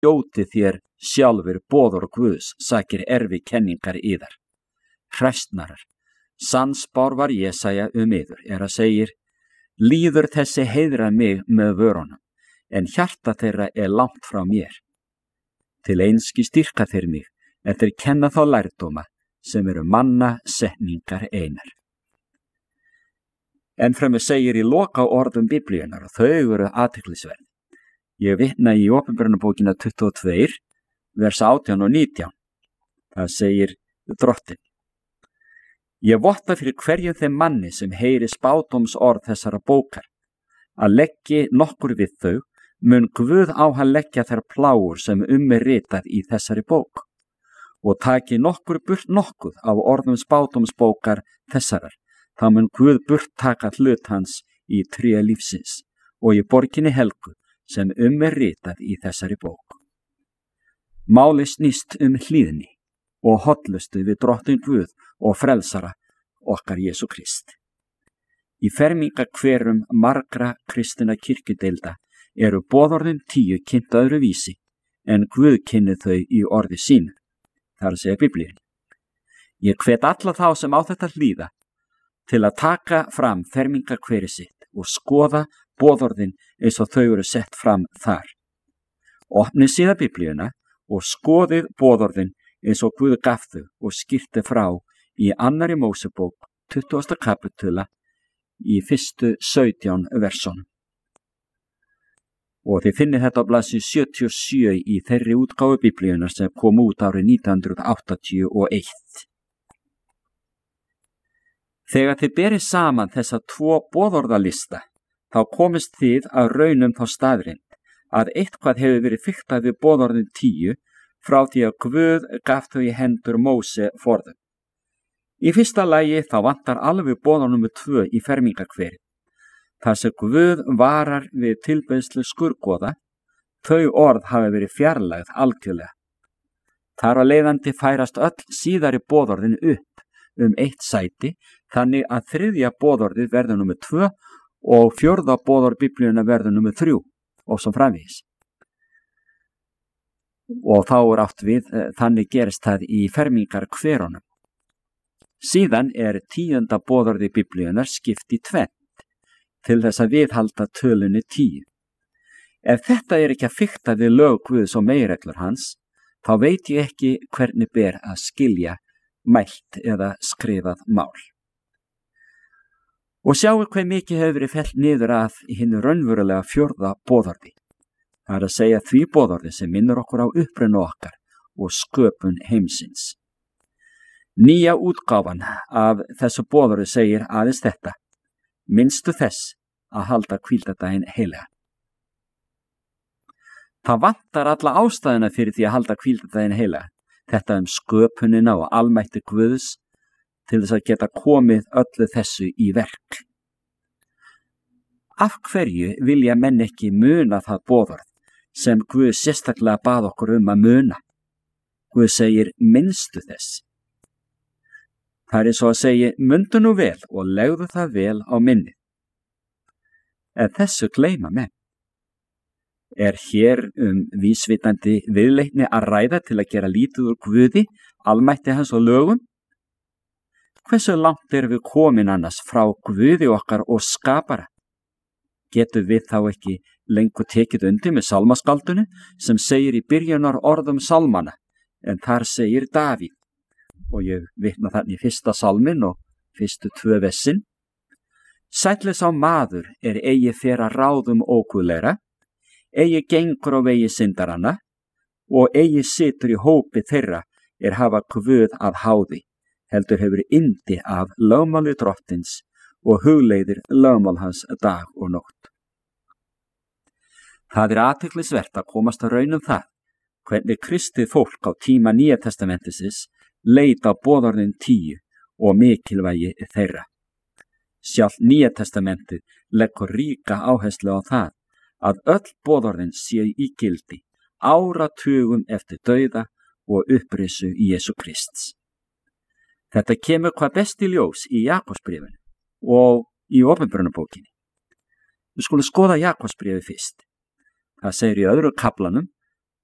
Jóti þér sjálfur boðor Guðs sakir erfi kenningar yðar. Hræstnarar, sannspárvar Jesaja yður að segir, líður þessi heiðra mig með vörunum, en hjarta þeirra langt frá mér. Til einski styrka þeir mig, en þeir kenna þá lærdóma, sem eru manna setningar einar. Ennfremur segir í loka orðum Biblíunnar, og þau eru athyglisverð. Ég vitna í Opinberunarbókina 22, vers 18 og 19. Það segir Drottinn. Ég votta fyrir hverjum þeim manni sem heyri spádómsorð þessara bókar, að leggi nokkur við þau, mun Guð á hann leggja þær plágur sem ritað í þessari bók, og taki nokkur burt nokkuð af orðum spádómsbókar þessarar, þá mun Guð burt taka hlut hans í tré lífsins og í borginni helgu sem ritað í þessari bók. Máli snýst hlýðni og hollustu við Drottinn Guð og frelsara okkar Jesú Krist. Í fermingakverum margra kristinna kirkjudeilda eru boðorðin 10 kynnt öðru vísi en Guð kynni þau í orði sínu, þar segir Biblíun. Ég hvet alla þá sem á þetta hlýða til að taka fram fermingakveri sitt og skoða boðorðin eins og þau eru sett fram þar. Opnið síðan Biblíuna og skoðið boðorðin eins og Guð gaf þau og skýrti frá í 2. Mósebók 20. kapitula í fyrstu 17 versunum. Og þið finnið þetta á blaðsíðu 77 í þeirri útgáfu Biblíunnar sem kom út árið 1981. Þegar þið berið saman þessa 2 boðorðalista, þá komist þið að raunum þá staðrind að eitthvað hefur verið fiktað við boðorðin 10 frá því að Guð gaf þau í hendur Móse forðum. Í fyrsta lagi þá vantar alveg boðorð númer 2 í fermingakveri. Þar sem Guð varar við tilbeiðslu skurgoða, þau orð hafi verið fjarlægð algjörlega. Þar á leiðandi færast öll síðari boðorðin upp 1 sæti, þannig að 3. boðorðið verður númer 2 og 4. boðorð Biblíunnar verður númer 3 og svo framvegis. Og þá átt við, þannig gerist það í fermingarkverunum. Síðan 10. boðorði Biblíunnar skipt í 2 til þess að viðhalda tölunni 10. Ef þetta ekki að fikta við lög Guðs og meginreglur hans, þá veit ég ekki hvernig ber að skilja mælt eða skrifað mál. Og sjáu hve mikið hefur verið fellt niður að í hinu raunverulega 4. boðorði. Það að segja því boðorði sem minnir okkur á uppruna okkar og sköpun heimsins. Nýja útgáfan af þessu boðorði segir aðeins þetta: minnstu þess að halda hvíldardaginn heilagan. Það vantar alla ástæðuna fyrir því að halda hvíldardaginn heilagan. Þetta sköpunina og almætti Guðs til þess að geta komið öllu þessu í verk. Af hverju vilja menn ekki muna það boðorð sem Guð sérstaklega bað okkur að muna? Guð segir minnstu þess. Það svo að segja, mundu nú vel og legðu það vel á minnið. En þessu gleyma menn. Hér vísvitandi viðleitni að ræða til að gera lítið úr Guði, almætti hans og lögum? Hversu langt erum við komin annars frá Guði okkar og skapara? Getum við þá ekki lengur tekið undir með salmaskaldunni sem segir í byrjunar orðum salmana, en þar segir Davíð, og ég vitna þannig í 1. salmin og fyrstu 2 versin: Sæll sá maður eigi fer að ráðum óguðlegra, eigi gengur á vegi syndaranna, og eigi situr í hópi þeirra hafa Guð að háði, heldur hefur yndi af lögmáli Drottins og hugleiðir lögmál hans dag og nótt. Það athyglisvert að komast að raun það, hvernig kristið fólk á tíma Nýja testamentisins leit á boðorðin 10 og mikilvægi þeirra. Sjálft Nýja testamentið leggur ríka áherslu á það að öll boðorðin séu í gildi áratugum eftir dauða og upprisu Jesú Krists. Þetta kemur hvað best í ljós í Jakobsbréfinu og í Opinberunarbókinni. Við skulum skoða Jakobsbréfið fyrst. Það segir í 2. kaflanum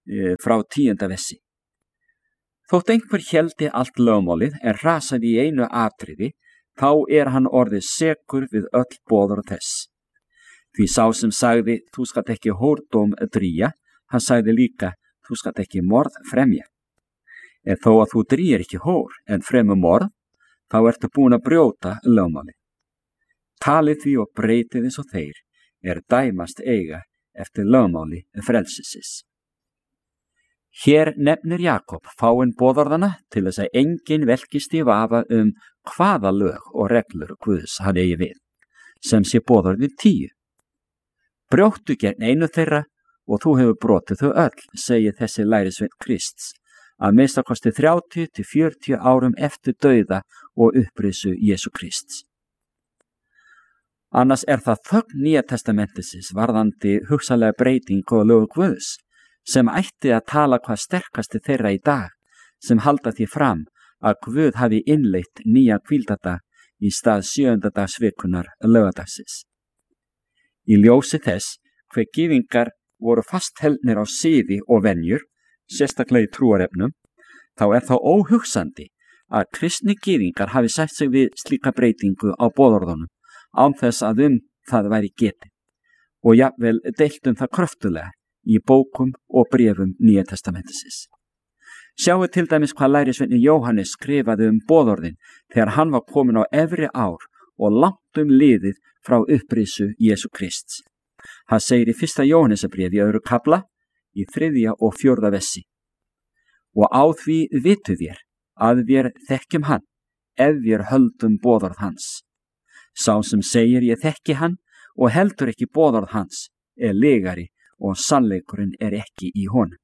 frá 10. versi. Þótt einhver héldi allt lögmálið rasaði í einu atriði, þá hann orðið sekur við öll boðorð þess. Því sá sem sagði, þú skalt ekki hórdóm drýja, hann sagði líka, þú skalt ekki morð fremja. En þó að þú drýir ekki hór en fremur morð, þá ertu búin að brjóta lögmálið. Talið því og breytið eins og þeir dæmast eiga eftir lögmáli frelsisins. Hér nefnir Jakob fáein boðorðana til þess að enginn velkist í vafa hvaða lög og reglur Guðs hann eigi við, sem sé boðorðin 10. Brjóttu gegn einu þeirra og þú hefur brotið þau öll, segir þessi lærisveinn Krists, að minnsta kosti 30 til 40 árum eftir dauða og upprisu Jesú Krists. Annars það þögn Nýja testamentisins varðandi hugsanlega breyting og lög Guðs, sem ætti að tala hvað sterkasti þeirra í dag, sem halda því fram að Guð hafi innleitt nýja hvíldardag í stað 7. dagsvikunar laugadagsins. Í ljósi þess hve gyðingar voru fastheldnir á siði og venjur, sérstaklega í trúarefnum, þá það óhugsandi að kristni gyðingar hafi sætt sig við slíka breytingu á boðorðunum án þess að það væri getið, og jafnvel deilt það kröftulega í bókum og bréfum Nýja testamentisins. Sjáu til dæmis hvað lærisveinur Jóhannes skrifaði boðorðin þegar hann var kominn á efri ár og langt liðið frá upprisu Jesú Krists. Hann segir í 1. Jóhannesarbréfi í 2. kafla, í 3. og 4. versi. Og á því vitu þér að við þekkjum hann, ef við höldum boðorð hans. Sá sem segir ég þekki hann og heldur ekki boðorð hans legari og sannleikurinn ekki í honum.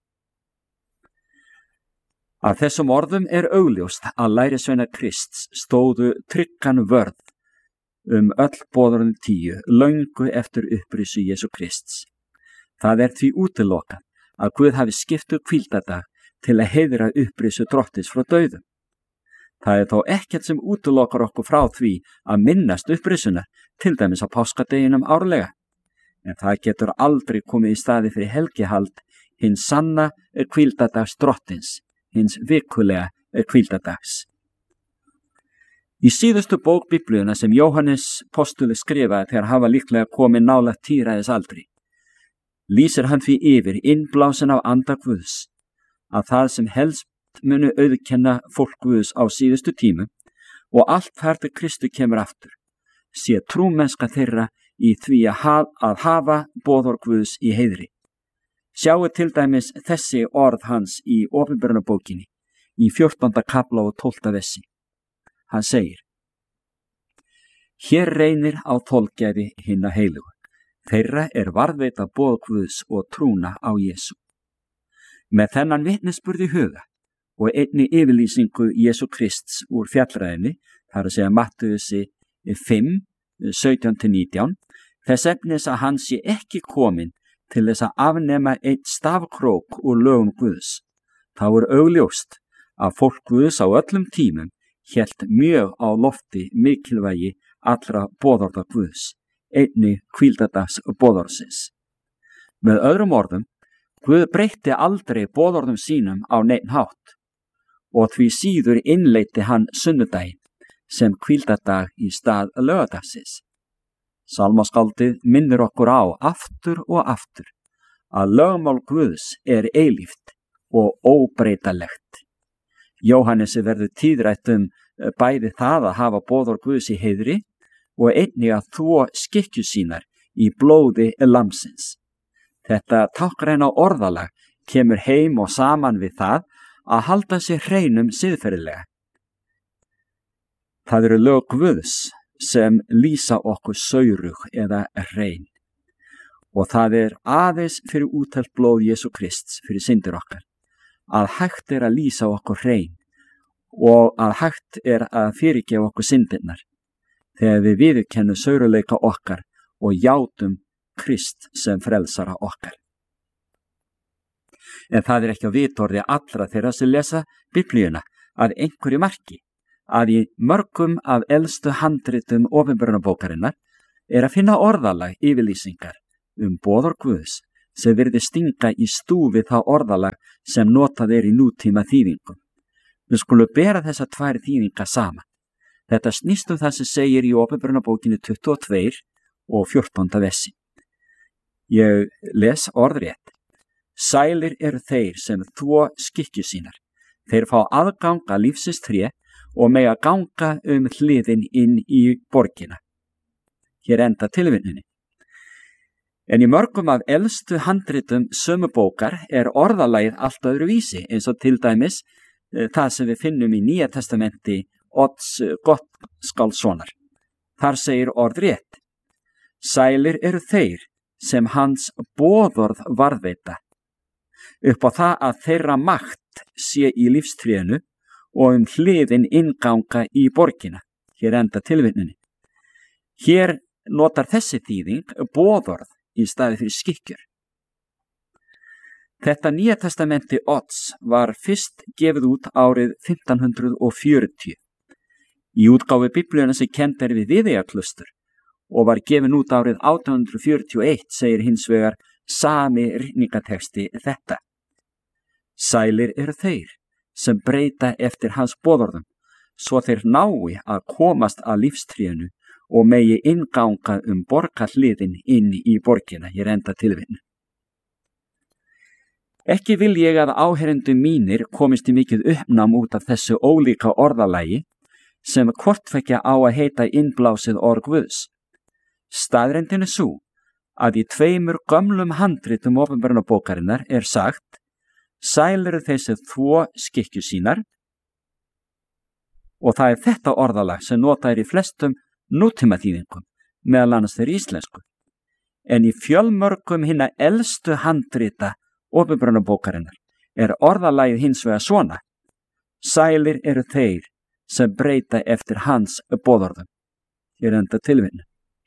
Af þessum orðum augljóst að lærisveinar Krists stóðu tryggan vörð öll boðorðin 10 löngu eftir upprisu Jesú Krists. Það því útilokað að Guð hafi skipt hvíldardag til að heiðra upprisu drottins frá dauðum. Það þó ekkert sem útilokar okkur frá því að minnast upprisuna, til dæmis á páskadeginum árlega. En það getur aldrei komið í staði fyrir helgihald hins sanna hvíldardags drottins, hins vikulega hvíldardags. Í síðustu bók Biblíuna sem Jóhannes postuli skrifaði þegar hann var líklega komið nálægt tíræðisaldri, lýsir hann því yfir innblásin af anda Guðs, að það sem helst munu auðkenna fólk Guðs á síðustu tímum og allt þar til Kristu kemur aftur, sé trúmennska þeirra í því að hafa boðorð Guðs í heiðri. Sjáu til dæmis þessi orð hans í Opinberunarbókinni í 14. kafla og 12. versi. Hann segir: Hér reynir á þolgæði hinna heilugu, þeirra varðveita boð Guðs og trúna á Jesú. Með þennan vitnisburð í huga og einni yfirlýsingu Jesú Krists úr fjallræðinni, þar að segja Mattheusi 5, 17-19, þess efnis að hann sé ekki kominn til þess að afnema einn stafkrók úr lögum Guðs, þá augljóst að fólk Guðs á öllum tímum hélt mjög á lofti mikilvægi allra boðorða Guðs, einni hvíldardags boðorðsins. Með öðrum orðum, Guð breytti aldrei boðorðum sínum á neinn hátt og því síður innleiddi hann sunnudaginn sem hvíldardag í stað laugadagsins. Sálmaskáldið minnir okkur á aftur og aftur að lögmál Guðs eilíft og óbreytanlegt. Jóhannesi verður tíðrætt bæði það að hafa boðorð Guðs í heiðri og einnig að þvo skikkju sínar í blóði lambsins. Þetta táknræna orðalag kemur heim og saman við það að halda sér hreinum siðferðilega. Það lög Guðs sem lýsa okkur saurug eða hrein og það aðeins fyrir úttelt blóð Jesú Krists fyrir syndir okkar að hægt að lýsa okkur hrein og að hægt að fyrirgefa okkur syndirnar þegar við viðurkennum sauruleika okkar og játum Krist sem frelsara okkar. En það ekki á vitorði allra þeirra sem lesa Biblíuna að einhverju marki að í mörgum af elstu handritum Opinberunarbókarinnar að finna orðalag yfirlýsingar boðorð Guðs sem virði stinga í stúfi það orðalag sem notað í nútíma þýðingum. Við skulum bera þessa tvær þýðingar saman. Þetta snýst það sem segir í Opinberunarbókinni 22 og 14. versi. Ég les orðrétt. Sælir eru þeir sem þvo skikkju sínar. Þeir fá aðgang að lífsins tré og mega ganga hliðin inn í borgina. Hér enda tilvitnunin. En í mörgum af elstu handritum sömu bókar orðalagið allt öðruvísi, eins og til dæmis það sem við finnum í Nýja testamenti Odds Gottskálkssonar. Þar segir orðrétt. Sælir eru þeir sem hans boðorð varðveita, upp á það að þeirra makt sé í lífstrénu og hliðin innganga í borgina. Hér enda tilvitnunin. Hér notar þessi þýðing boðorð í staði fyrir skikkjur. Þetta Nýja testamenti Odds var fyrst gefið út árið 1540. Í útgáfu Biblíunnar sem kennd við Viðeyjarklaustur og var gefin út árið 1841 segir hins vegar sami ritningateksti þetta. Sælir eru þeir sem breyta eftir hans boðorðum, svo þeir nái að komast að lífstrénu og megi innganga borgarhliðin inn í borgina. Hér enda tilvitnun. Ekki vil ég að áheyrendur mínir komist í mikið uppnám út af þessu ólíka orðalagi sem hvortveggja á að heita innblásið orð Guðs. Staðreyndin sú að í 2 gömlum handritum Opinberunarbókarinnar sagt sælir eru þeir sem þvo skikkju sínar og það þetta orðalag sem notað í flestum nútímaþýðingum, meðal annars þeirri íslensku. En í fjölmörgum hinna elstu handrita Opinberunarbókarinnar orðalagið hins vegar svona. Sælir eru þeir sem breyta eftir hans boðorðum. Hér enda tilvitnun.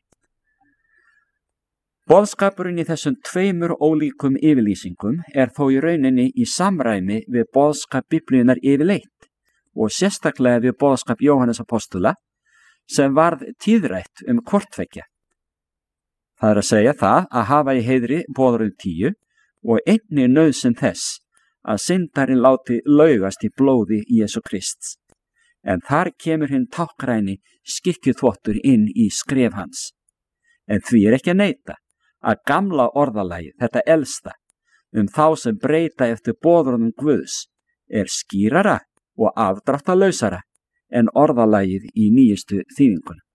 Boðskapurinn í þessum 2 ólíkum yfirlýsingum þó í rauninni í samræmi við boðskap Biblíunnar yfirleitt og sérstaklega við boðskap Jóhannes apóstola sem varð tíðrætt hvortveggja. Það að segja það að hafa í heiðri boðorðið 10 og einnig nauðsyn þess að syndarinn láti laugast í blóði Jesú Krists. En þar kemur hinn táknræni skikkjuþvottur inn í skref hans. En því ekki að neita að gamla orðalagið, þetta elsta, þá sem breyta eftir boðorðum Guðs, skýrara og afdráttarlausara en orðalagið í nýjustu þýðingunum.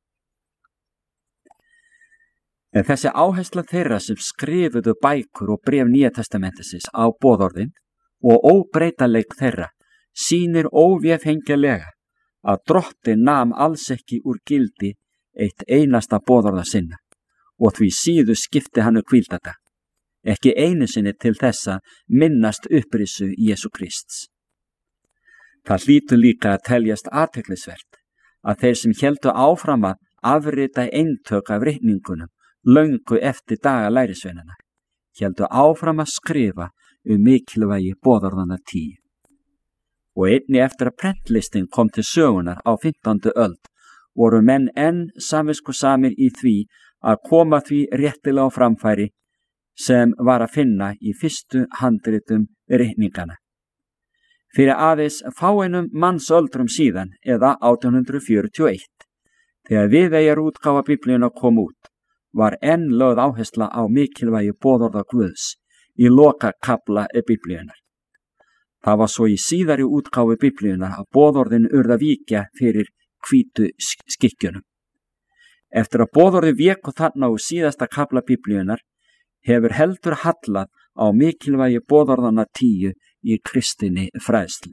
En þessi áhersla þeirra sem skrifuðu bækur og bréf Nýja testamentisins á boðorðin og óbreytanleik þeirra sýnir óvéfengjanlega að Drottinn nam alls ekki úr gildi eitt einasta boðorða sinna og því síður skipti hann hvíldardag, ekki einu sinni til þess að minnast upprisu Jesú Krists. Það hlýtur líka að teljast athyglisvert að þeir sem héldu áfram að afrita eintök af ritningunum löngu eftir daga lærisveinanna, héldu áfram að skrifa mikilvægi boðorðanna 10. Og einnig eftir að prentlistin kom til sögunar á 15. öld voru menn enn samviskusamir í því að koma því réttilega á framfæri sem var að finna í fyrstu handritum ritningana. Fyrir aðeins fáeinum mannsöldrum síðan eða 1841, þegar Viðeyjarútgáfa Biblíunnar kom út, var enn lögð áhersla á mikilvægi boðorða Guðs í lokakafla Biblíunnar. Það var svo í síðari útgáfu Biblíunnar að boðorðin urðu að víkja fyrir hvítu skikkjunum. Eftir að boðorði vék og þarna úr síðasta kafla Biblíunnar hefur heldur hallað á mikilvægi boðorðanna 10 í kristinni fræðslu.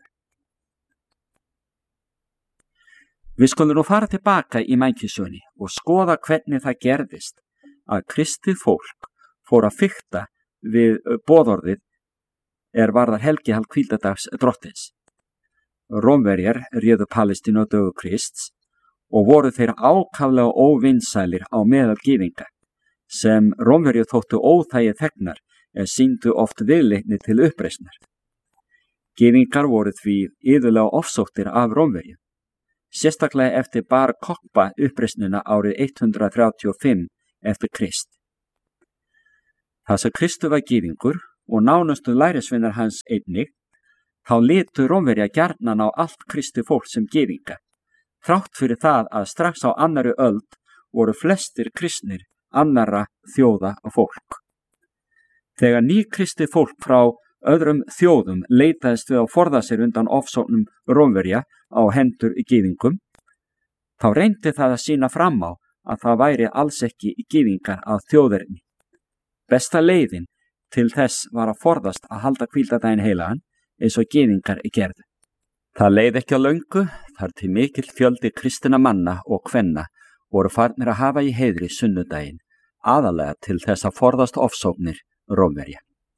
Við skulum nú fara tilbaka í mannkynssögunni og skoða hvernig það gerðist að kristið fólk fór að fikta við boðorðið varðar helgihald hvíldardags Drottins. Rómverjar réðu Palestínu á dögu Krists og voru þeir ákaflega óvinsælir á meðal gyðinga, sem Rómverju þóttu óþægir þegnar sýndu oft viðleitni til uppreisnar. Gyðingar voru því iðulega ofsóttir af Rómverju, sérstaklega eftir Bar Kokhba uppreisnina árið 135 eftir Krist. Það sem Kristur var gyðingur og nánustu lærisveinar hans einnig, þá litu Rómverja gjarnan á allt kristi fólk sem gyðinga, þrátt fyrir það að strax á annarri öld voru flestir kristnir annarra þjóða og fólk. Þegar nýkristi fólk frá öðrum þjóðum leitaðist við að forða sér undan ofsóknum Rómverja á hendur gyðingum, þá reyndi það að sýna fram á að það væri alls ekki gyðingar að þjóðerni. Besta leiðin til þess var að forðast að halda hvíldardaginn heilagan eins og gyðingar gerðu. Það leið ekki á löngu þar til mikill fjöldi kristinna manna og kvenna voru farnir að hafa í heiðri sunnudaginn, aðalega til þess að forðast ofsóknir Rómverja.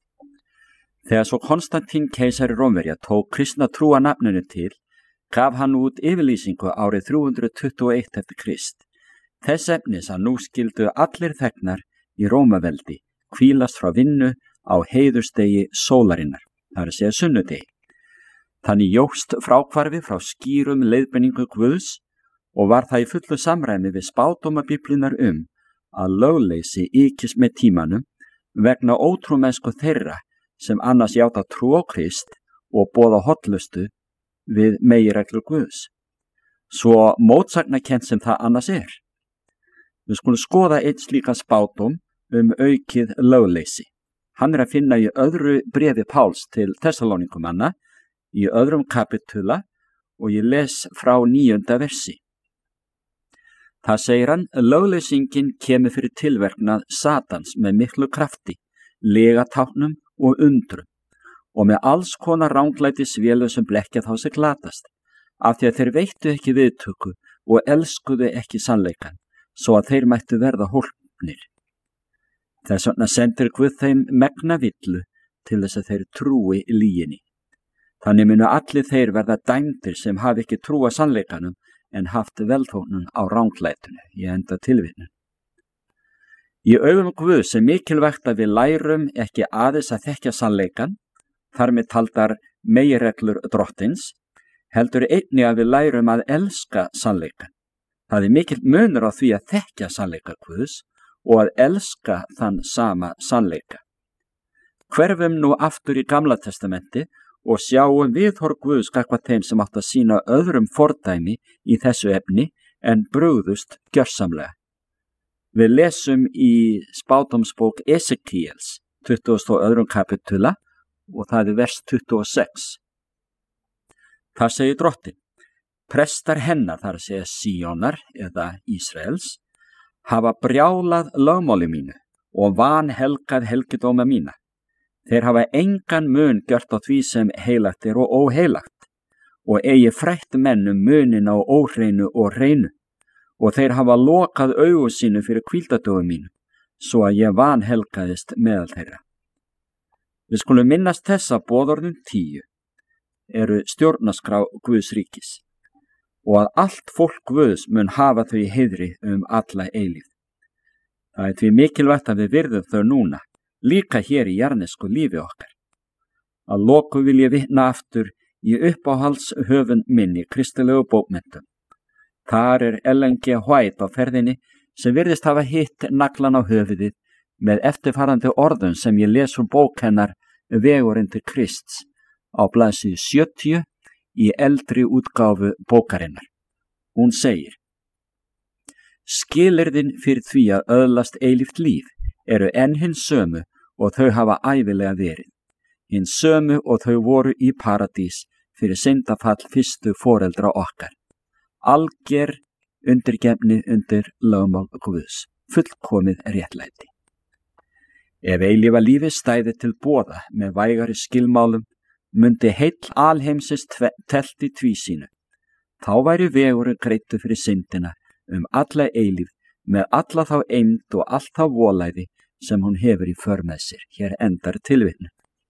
Þegar svo Konstantín keisari Rómverja tók kristna trúa nafninu til, gaf hann út yfirlýsingu árið 321 eftir Krist. Þess efnis að nú skildu allir þegnar í Rómaveldi hvílast frá vinnu á heiðurstegi sólarinnar, það að segja sunnudegi. Þannig jókst fráhvarfi frá skýrum leiðbeiningu Guðs og var það í fullu samræmi við spádóma Biblíunnar að lögleysi ykist með tímanum vegna ótrúmennsku þeirra sem annars játa trú á Krist og boða hollustu við meginreglur Guðs. Svo mótsagnakennt sem það annars er. Við skulum skoða einn slíkan spádóm aukið lögleysi. Hann að finna í öðru bréfi Páls til Tessalónikumanna í öðrum kapitula og ég les frá 9. versi. Það segir hann, lögleysingin kemur fyrir tilverknað Satans með miklu krafti, legatáknum og undrum og með alls konar ranglætisvélu sem blekkja þá sem glatast, af því að þeir veittu ekki viðtöku og elskuðu ekki sannleikan, svo að þeir mættu verða hólpnir. Þess vegna sendir Guð þeim megna villu til þess að þeir trúi lyginni. Þannig munu allir þeir verða dæmdir sem hafi ekki trúa sannleikanum en haft velþóknun á ranglætinu, ég enda tilvitnun. Í augum Guðs er mikilvægt að við lærum ekki aðeins að þekkja sannleikan, þar með taldar meginreglur drottins, heldur einnig að við lærum að elska sannleikan. Það er mikill munur á því að þekkja sannleika Guðs og að elska þann sama sannleika. Hverfum nú aftur í Gamla testamenti og sjáum viðhorf Guðs gagnvart þeim sem átt að sýna öðrum fordæmi í þessu efni en brugðust gjörsamlega. Við lesum í spádómsbók Esekíels 22. kapitula og það er vers 26. Það segir drottinn, prestar hennar, þar að segja Síonar eða Ísraels, hafa brjálað lögmáli mínu og vanhelgað helgidóma mína. Þeir hafa engan mun gjört á því sem heilagt er og óheilagt og eigi frætt mennum munin á óhreinu og hreinu og þeir hafa lokað augu sínu fyrir hvíldardögum mínu svo að ég vanhelgaðist meðal þeirra. Við skulum minnast þessa boðorðum 10 eru stjórnarskrá Guðs ríkis og að allt fólk Guðs mun hafa þau í heiðri alla eilífð. Það er því mikilvægt að við virðum þau núna, líka hér í jarðnesku lífi okkar. Að loku vil ég vitna aftur í uppáhaldshöfund minn í kristilegu bókmenntum. Þar er Ellen G. White á ferðinni sem virðist hafa hitt naglan á höfuðið með eftirfarandi orðum sem ég les úr bók hennar Vegurinn til Krists á blaðsíðu 70 í eldri útgáfu bókarinnar. Hún segir, skilyrðin fyrir því að öðlast eilíft líf eru enn hins sömu og þau hafa ævilega verið. Hins sömu og þau voru í paradís fyrir syndafall fyrstu foreldra okkar. Alger undirgefni undir lögmál Guðs, fullkomið réttlæti. Ef eilífa lífi stæði til boða með vægari skilmálum, mundi heill alheimsins telt í tvísýnu. Þá væri vegurinn greiddur fyrir syndina alla eilífð með alla þá eymd og allt þá volæði sem hún hefur í för með sér. Hér endar tilvitnun.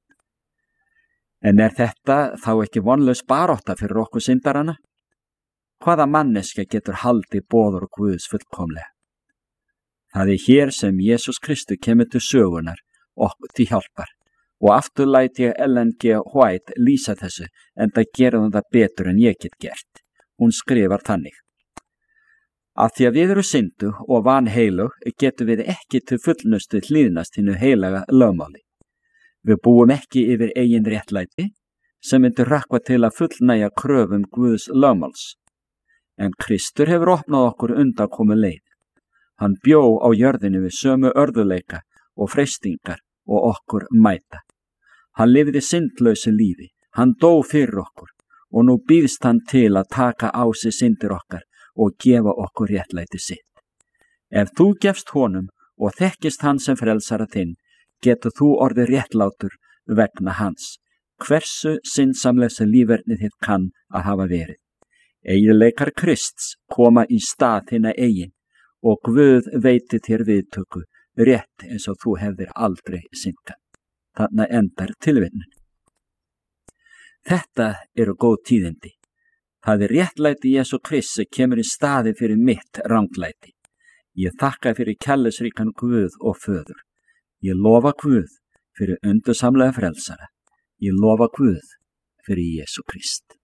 En er þetta þá ekki vonlaus barátta fyrir okkur syndarana? Hvaða manneskja getur haldið boður Guðs fullkomlega? Það er hér sem Jesús Kristur kemur til sögunar okkur til hjálpar. Og aftur læt ég Ellen G. White lýsa þessu, en það gera það betur en ég get gert. Hún skrifar þannig. Af því að við erum syndu og vanheilug getum við ekki til fullnustu hlýðnast hinu heilaga lögmáli. Við búum ekki yfir eigin réttlæti sem myndir rökkva til að fullnægja kröfum Guðs lögmáls. En Kristur hefur opnað okkur undankomu leið. Hann bjó á jörðinu við sömu örðuleika og freistingar og okkur mæta. Hann lifði syndlausu lífi, hann dó fyrir okkur og nú býðst hann til að taka á sig syndir okkar og gefa okkur réttlæti sitt. Ef þú gefst honum og þekkist hann sem frelsara þinn, getur þú orðið réttlátur vegna hans, hversu syndsamlega sem lífernið þitt kann að hafa verið. Eiginleikar Krists koma í stað þinna eigin og Guð veiti þér viðtöku rétt eins og þú hefðir aldrei syndgað. Þarna endar tilvitnunin. Þetta eru góð tíðindi. Það er réttlæti Jesú Krists sem kemur í staði fyrir mitt ranglæti. Ég þakka fyrir kærleiksríkan Guð og Föður. Ég lofa Guð fyrir undursamlega frelsara. Ég lofa Guð fyrir Jesú Krist.